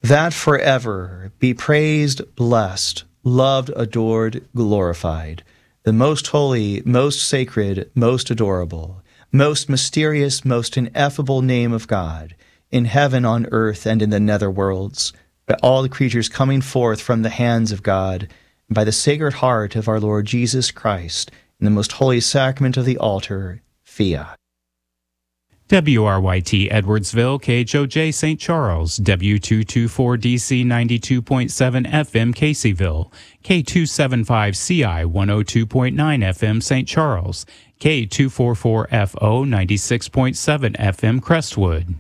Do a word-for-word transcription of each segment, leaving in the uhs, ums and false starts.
that forever be praised, blessed, loved, adored, glorified, the most holy, most sacred, most adorable, most mysterious, most ineffable name of God, in heaven, on earth, and in the nether worlds, by all the creatures coming forth from the hands of God, and by the sacred heart of our Lord Jesus Christ, in the most holy sacrament of the altar, Fiat. W R Y T Edwardsville, K H O J Saint Charles, W two twenty-four D C ninety-two point seven F M Caseyville, K two seventy-five C I one oh two point nine F M Saint Charles, K two forty-four F O ninety-six point seven F M Crestwood.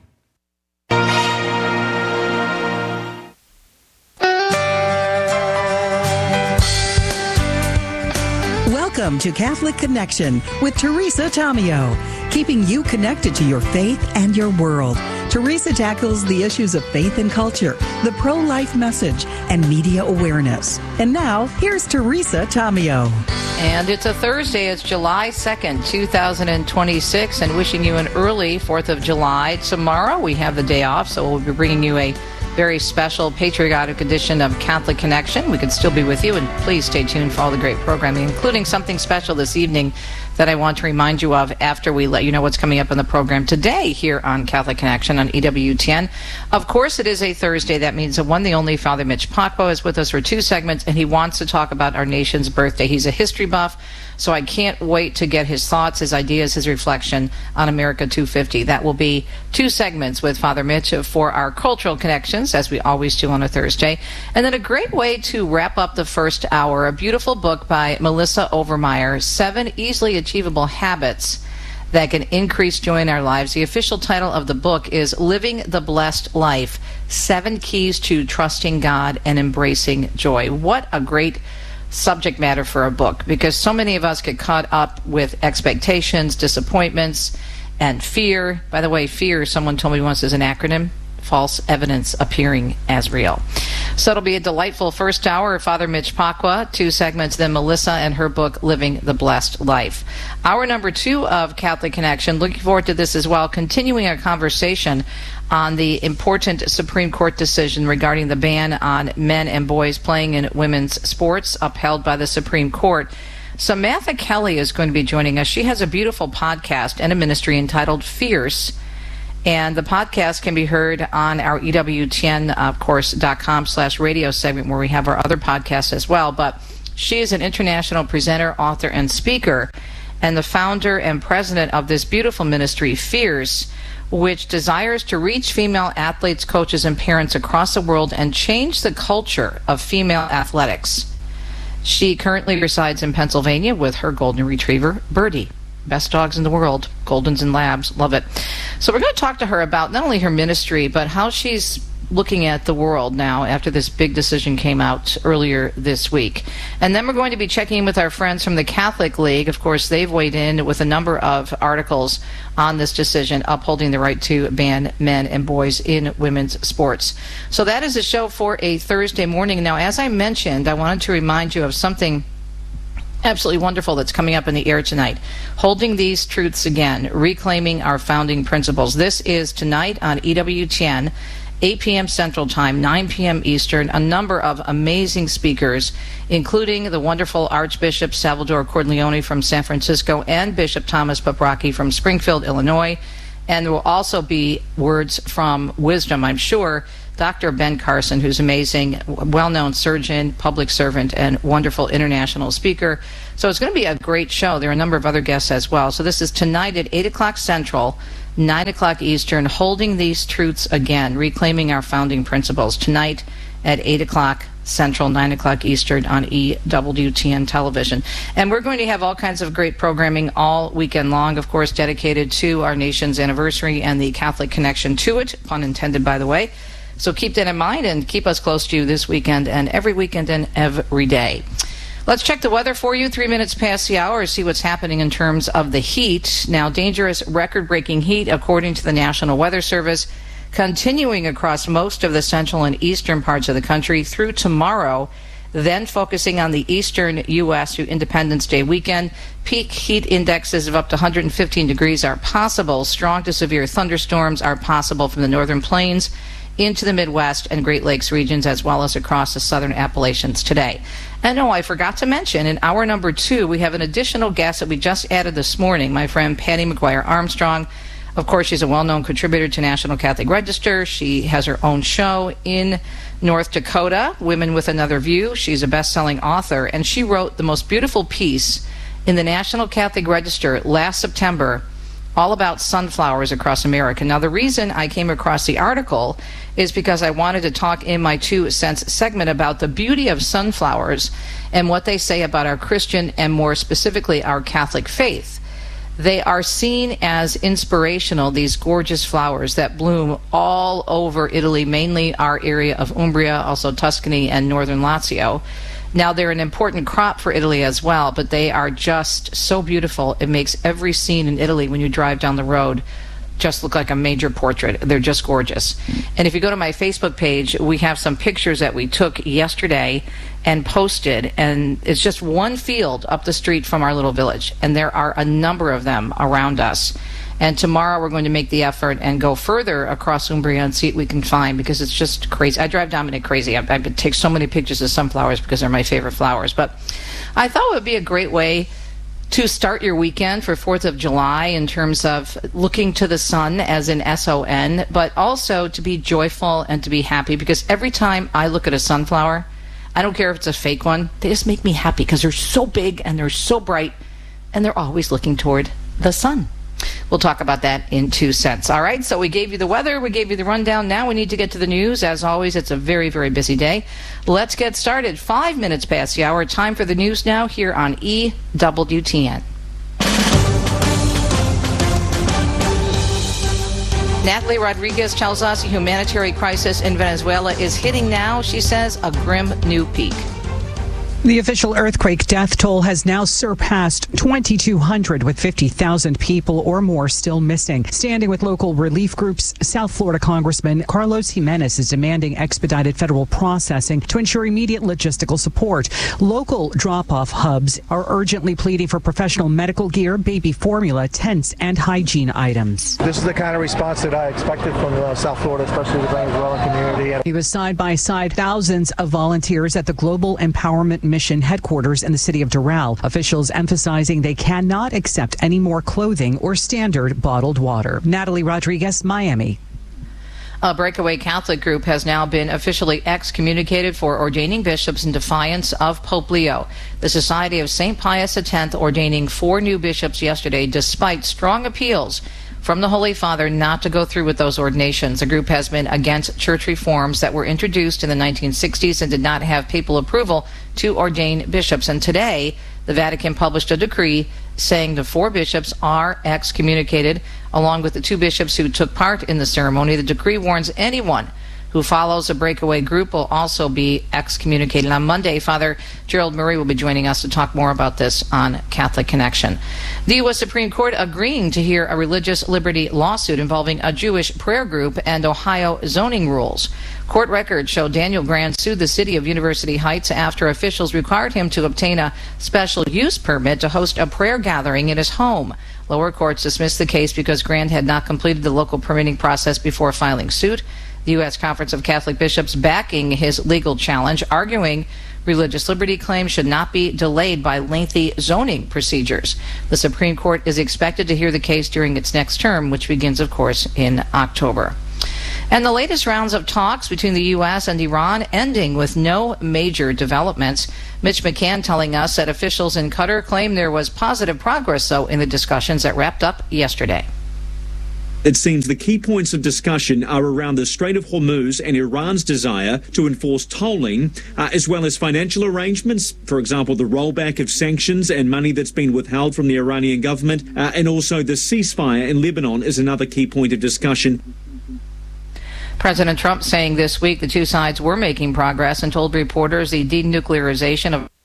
Welcome to Catholic Connection with Teresa Tomeo, keeping you connected to your faith and your world. Teresa tackles the issues of faith and culture, the pro-life message, and media awareness. And now, here's Teresa Tomeo. And it's a Thursday. It's July second, two thousand twenty-six, and wishing you an early fourth of July. Tomorrow, we have the day off, so we'll be bringing you a very special patriotic edition of Catholic Connection. We could still be with you, and please stay tuned for all the great programming, including something special this evening that I want to remind you of after we let you know what's coming up in the program today here on Catholic Connection on E W T N. Of course, it is a Thursday. That means the one, the only Father Mitch Pacwa is with us for two segments, and he wants to talk about our nation's birthday. He's a history buff, so I can't wait to get his thoughts, his ideas, his reflection on America two fifty. That will be two segments with Father Mitch for our cultural connections, as we always do on a Thursday. And then a great way to wrap up the first hour, a beautiful book by Melissa Overmeyer, Seven Easily Achievable Habits That Can Increase Joy in Our Lives. The official title of the book is Living the Blessed Life, Seven Keys to Trusting God and Embracing Joy. What a great subject matter for a book, because so many of us get caught up with expectations, disappointments, and fear. By the way, fear, someone told me once, is an acronym. False evidence appearing as real. So it'll be a delightful first hour of Father Mitch Pacwa, two segments, then Melissa and her book, Living the Blessed Life. Hour number two of Catholic Connection, looking forward to this as well, continuing our conversation on the important Supreme Court decision regarding the ban on men and boys playing in women's sports, upheld by the Supreme Court. Samantha Kelly is going to be joining us. She has a beautiful podcast and a ministry entitled Fierce, and the podcast can be heard on our E W T N, of course, dot com slash radio segment, where we have our other podcasts as well. But she is an international presenter, author, and speaker, and the founder and president of this beautiful ministry, Fierce, which desires to reach female athletes, coaches, and parents across the world and change the culture of female athletics. She currently resides in Pennsylvania with her golden retriever, Birdie. Best dogs in the world, Goldens and Labs, love it. So we're going to talk to her about not only her ministry, but how she's looking at the world now after this big decision came out earlier this week. And then we're going to be checking in with our friends from the Catholic League. Of course, they've weighed in with a number of articles on this decision, upholding the right to ban men and boys in women's sports. So that is a show for a Thursday morning. Now, as I mentioned, I wanted to remind you of something absolutely wonderful that's coming up in the air tonight. Holding These Truths Again, Reclaiming Our Founding Principles. This is tonight on E W T N, eight p.m. Central Time, nine p.m. Eastern. A number of amazing speakers, including the wonderful Archbishop Salvador Cordileone from San Francisco and Bishop Thomas Paprocki from Springfield, Illinois. And there will also be words from wisdom, I'm sure. Doctor Ben Carson, who's amazing, well-known surgeon, public servant, and wonderful international speaker. So it's going to be a great show. There are a number of other guests as well. So this is tonight at eight o'clock Central, nine o'clock Eastern, Holding These Truths Again, Reclaiming Our Founding Principles. Tonight at eight o'clock Central, nine o'clock Eastern on E W T N television. And we're going to have all kinds of great programming all weekend long, of course, dedicated to our nation's anniversary and the Catholic connection to it, pun intended, by the way. So keep that in mind and keep us close to you this weekend and every weekend and every day. Let's check the weather for you. Three minutes past the hour, see what's happening in terms of the heat. Now, dangerous record-breaking heat, according to the National Weather Service, continuing across most of the central and eastern parts of the country through tomorrow, then focusing on the eastern U S through Independence Day weekend. Peak heat indexes of up to one hundred fifteen degrees are possible. Strong to severe thunderstorms are possible from the northern plains into the Midwest and Great Lakes regions, as well as across the southern Appalachians today. And oh, I forgot to mention, in hour number two, we have an additional guest that we just added this morning, my friend Patty McGuire Armstrong. Of course, she's a well-known contributor to National Catholic Register. She has her own show in North Dakota, Women with Another View. She's a best-selling author, and she wrote the most beautiful piece in the National Catholic Register last September all about sunflowers across America. Now, the reason I came across the article is because I wanted to talk in my Two Cents segment about the beauty of sunflowers and what they say about our Christian and more specifically our Catholic faith. They are seen as inspirational, these gorgeous flowers that bloom all over Italy, mainly our area of Umbria, also Tuscany and northern Lazio. Now, they're an important crop for Italy as well, but they are just so beautiful. It makes every scene in Italy when you drive down the road just look like a major portrait. They're just gorgeous. And if you go to my Facebook page, we have some pictures that we took yesterday and posted, and it's just one field up the street from our little village, and there are a number of them around us. And tomorrow we're going to make the effort and go further across Umbria and see what we can find, because it's just crazy. I drive Dominic crazy. I, I take so many pictures of sunflowers because they're my favorite flowers. But I thought it would be a great way to start your weekend for fourth of July in terms of looking to the sun, as in S O N, but also to be joyful and to be happy, because every time I look at a sunflower, I don't care if it's a fake one, they just make me happy because they're so big and they're so bright and they're always looking toward the sun. We'll talk about that in two cents. All right, so we gave you the weather, we gave you the rundown. Now we need to get to the news. As always, it's a very, very busy day. Let's get started. Five minutes past the hour. Time for the news now here on E W T N. Natalie Rodriguez tells us a humanitarian crisis in Venezuela is hitting now, she says, a grim new peak. The official earthquake death toll has now surpassed twenty-two hundred, with fifty thousand people or more still missing. Standing with local relief groups, South Florida Congressman Carlos Jimenez is demanding expedited federal processing to ensure immediate logistical support. Local drop-off hubs are urgently pleading for professional medical gear, baby formula, tents, and hygiene items. This is the kind of response that I expected from uh, South Florida, especially the Venezuelan community. He was side by side thousands of volunteers at the Global Empowerment Mission headquarters in the city of Doral. Officials emphasizing they cannot accept any more clothing or standard bottled water. Natalie Rodriguez, Miami. A breakaway Catholic group has now been officially excommunicated for ordaining bishops in defiance of Pope Leo. The Society of Saint Pius X ordaining four new bishops yesterday, despite strong appeals from the Holy Father not to go through with those ordinations. The group has been against church reforms that were introduced in the nineteen sixties and did not have papal approval to ordain bishops. And today, the Vatican published a decree saying the four bishops are excommunicated, along with the two bishops who took part in the ceremony. The decree warns anyone who follows a breakaway group will also be excommunicated. On Monday, Father Gerald Murray will be joining us to talk more about this on Catholic Connection. The U S Supreme Court agreeing to hear a religious liberty lawsuit involving a Jewish prayer group and Ohio zoning rules. Court records show Daniel Grand sued the city of University Heights after officials required him to obtain a special use permit to host a prayer gathering in his home. Lower courts dismissed the case because Grand had not completed the local permitting process before filing suit. The U S Conference of Catholic Bishops backing his legal challenge, arguing religious liberty claims should not be delayed by lengthy zoning procedures. The Supreme Court is expected to hear the case during its next term, which begins, of course, in October. And the latest rounds of talks between the U S and Iran ending with no major developments. Mitch McCann telling us that officials in Qatar claim there was positive progress, though, in the discussions that wrapped up yesterday. It seems the key points of discussion are around the Strait of Hormuz and Iran's desire to enforce tolling, uh, as well as financial arrangements, for example, the rollback of sanctions and money that's been withheld from the Iranian government, uh, and also the ceasefire in Lebanon is another key point of discussion. President Trump saying this week the two sides were making progress and told reporters the denuclearization of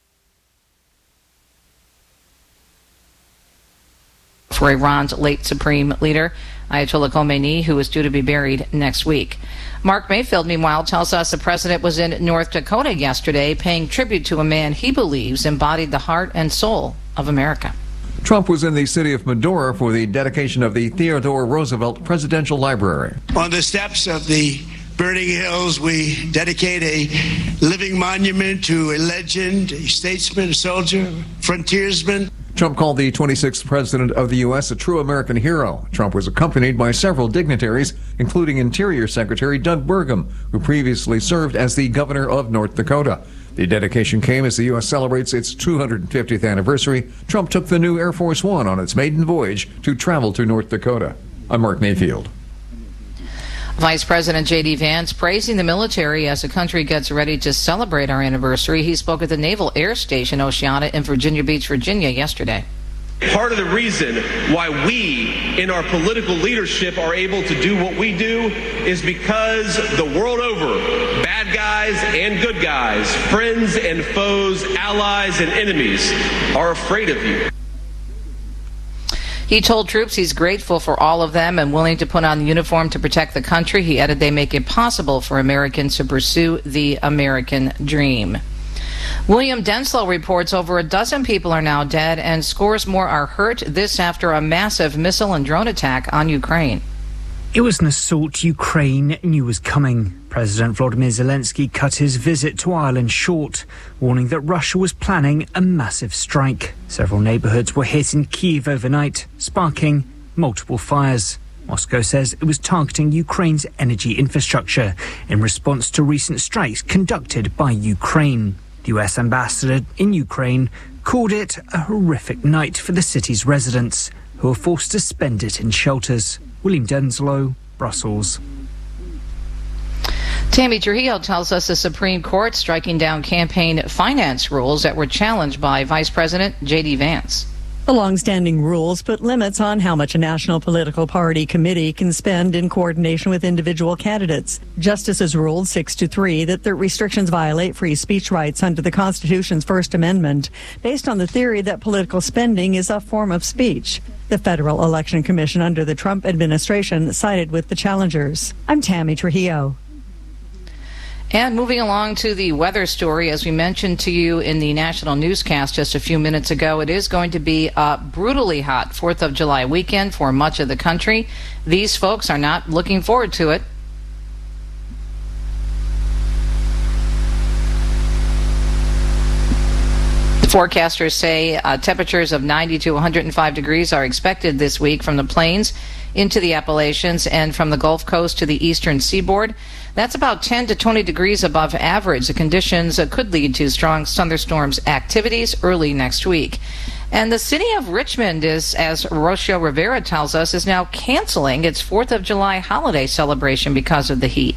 for Iran's late supreme leader, Ayatollah Khomeini, who is due to be buried next week. Mark Mayfield, meanwhile, tells us the president was in North Dakota yesterday paying tribute to a man he believes embodied the heart and soul of America. Trump was in the city of Medora for the dedication of the Theodore Roosevelt Presidential Library. On the steps of the Burning Hills, we dedicate a living monument to a legend, a statesman, a soldier, frontiersman. Trump called the twenty-sixth president of the U S a true American hero. Trump was accompanied by several dignitaries, including Interior Secretary Doug Burgum, who previously served as the governor of North Dakota. The dedication came as the U S celebrates its two hundred fiftieth anniversary. Trump took the new Air Force One on its maiden voyage to travel to North Dakota. I'm Mark Mayfield. Vice President J D. Vance praising the military as the country gets ready to celebrate our anniversary. He spoke at the Naval Air Station Oceana in Virginia Beach, Virginia yesterday. Part of the reason why we in our political leadership are able to do what we do is because the world over, bad guys and good guys, friends and foes, allies and enemies are afraid of you. He told troops he's grateful for all of them and willing to put on the uniform to protect the country. He added they make it possible for Americans to pursue the American dream. William Denslow reports over a dozen people are now dead and scores more are hurt. This after a massive missile and drone attack on Ukraine. It was an assault Ukraine knew was coming. President Volodymyr Zelensky cut his visit to Ireland short, warning that Russia was planning a massive strike. Several neighborhoods were hit in Kyiv overnight, sparking multiple fires. Moscow says it was targeting Ukraine's energy infrastructure in response to recent strikes conducted by Ukraine. The U S ambassador in Ukraine called it a horrific night for the city's residents, who were forced to spend it in shelters. William Denslow, Brussels. Tammy Trujillo tells us the Supreme Court striking down campaign finance rules that were challenged by Vice President J D. Vance. The long-standing rules put limits on how much a national political party committee can spend in coordination with individual candidates. Justices ruled six to three that the restrictions violate free speech rights under the Constitution's First Amendment, based on the theory that political spending is a form of speech. The Federal Election Commission under the Trump administration sided with the challengers. I'm Tammy Trujillo. And moving along to the weather story, as we mentioned to you in the national newscast just a few minutes ago, it is going to be a brutally hot fourth of July weekend for much of the country. These folks are not looking forward to it. Forecasters say uh, temperatures of ninety to one hundred five degrees are expected this week from the plains into the Appalachians and from the Gulf Coast to the eastern seaboard. That's about ten to twenty degrees above average. The conditions uh, could lead to strong thunderstorms activities early next week. And the city of Richmond is, as Rocio Rivera tells us, is now canceling its fourth of July holiday celebration because of the heat.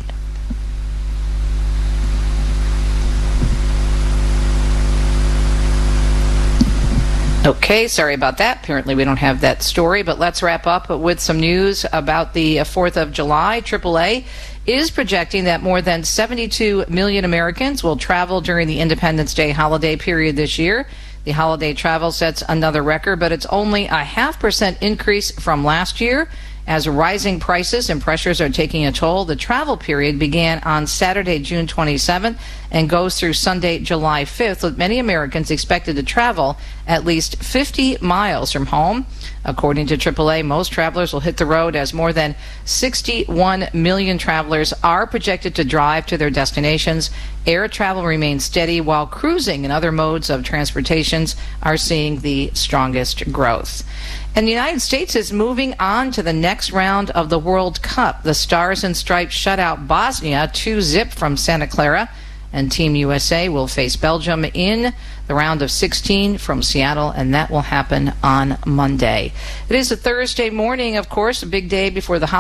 Okay, sorry about that. Apparently we don't have that story, but let's wrap up with some news about the fourth of July. triple A is projecting that more than seventy-two million Americans will travel during the Independence Day holiday period this year. The holiday travel sets another record, but it's only a half percent increase from last year. As rising prices and pressures are taking a toll, the travel period began on Saturday, June twenty-seventh and goes through Sunday, July fifth, with many Americans expected to travel at least fifty miles from home. According to triple A, most travelers will hit the road as more than sixty-one million travelers are projected to drive to their destinations. Air travel remains steady, while cruising and other modes of transportations are seeing the strongest growth. And the United States is moving on to the next round of the World Cup. The Stars and Stripes shut out Bosnia two zip from Santa Clara, and Team U S A will face Belgium in the round of sixteen from Seattle, and that will happen on Monday. It is a Thursday morning, of course, a big day before the holiday.